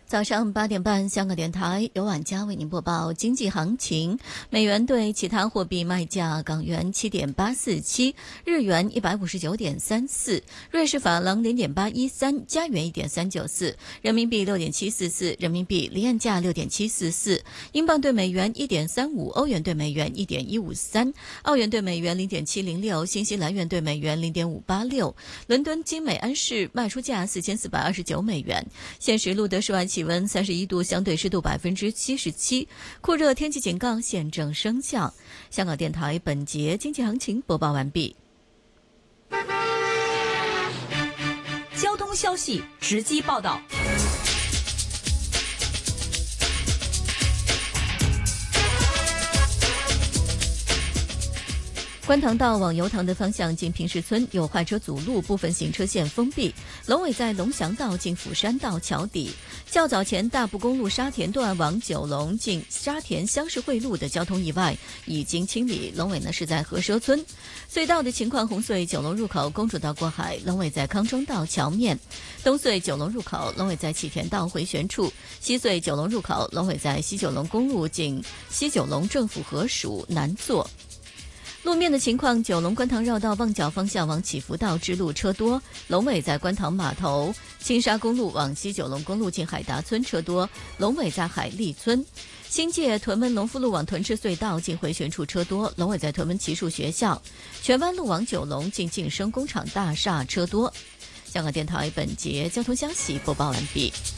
早上8点半，香港电台由晚佳为您播报经济行情。美元对其他货币卖价：港元7.847，日元159.34，瑞士法郎0.813，加元1.394，人民币6.744，人民币离岸价6.744，英镑对美元1.35，欧元对美元1.153，澳元对美元0.706，新西兰元对美元0.586。伦敦金美安市卖出价4429美元。现时录得室外气温31度，相对湿度77%，酷热天气警告现正生效。香港电台本节经济行情播报完毕。 交通消息直击报道。 观塘道往油塘的方向进平石村有坏车阻路，部分行车线封闭。龙尾在龙翔道进釜山道桥底。较早前大埔公路沙田段往九龙进沙田乡市汇路的交通意外已经清理，龙尾呢是在河蛇村。隧道的情况：红隧九龙入口公主道过海，龙尾在康庄道桥面；东隧九龙入口，龙尾在启田道回旋处；西隧九龙入口，龙尾在西九龙公路进西九龙政府合署南座。路面的情况：九龙观塘绕道旺角方向往启福道支路车多，龙尾在观塘码头；青沙公路往西九龙公路进海达村车多，龙尾在海利村；新界屯门龙富路往屯赤隧道进回旋处车多，龙尾在屯门奇树学校；荃湾路往九龙进晋升工厂大厦车多。香港电台本节交通消息播报完毕。